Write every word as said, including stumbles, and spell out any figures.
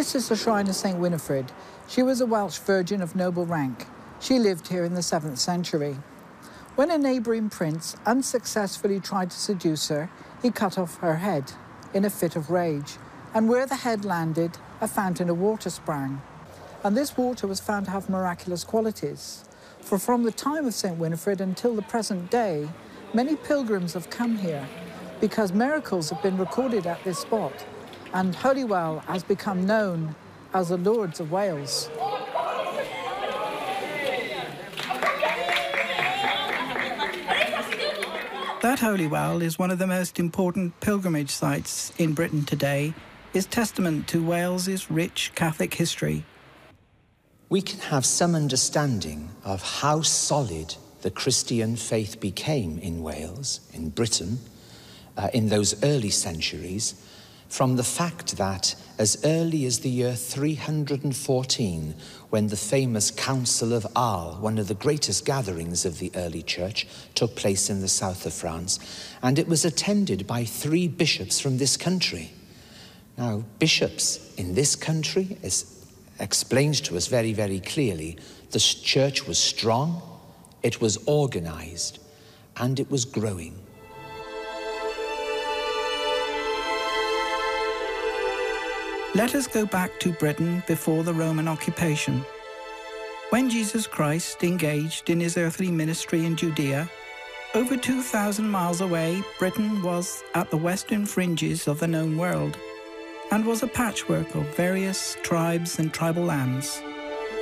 This is the shrine of Saint Winifred. She was a Welsh virgin of noble rank. She lived here in the seventh century. When a neighbouring prince unsuccessfully tried to seduce her, he cut off her head in a fit of rage, and where the head landed, a fountain of water sprang. And this water was found to have miraculous qualities. For from the time of Saint Winifred until the present day, many pilgrims have come here because miracles have been recorded at this spot, and Holywell has become known as the Lourdes of Wales. That Holywell is one of the most important pilgrimage sites in Britain today, is testament to Wales's rich Catholic history. We can have some understanding of how solid the Christian faith became in Wales, in Britain, uh, in those early centuries, from the fact that as early as the year three hundred fourteen, when the famous Council of Arles, one of the greatest gatherings of the early church, took place in the south of France, and it was attended by three bishops from this country. Now, bishops in this country is explained to us very, very clearly. The church was strong, it was organized, and it was growing. Let us go back to Britain before the Roman occupation. When Jesus Christ engaged in his earthly ministry in Judea, over two thousand miles away, Britain was at the western fringes of the known world and was a patchwork of various tribes and tribal lands.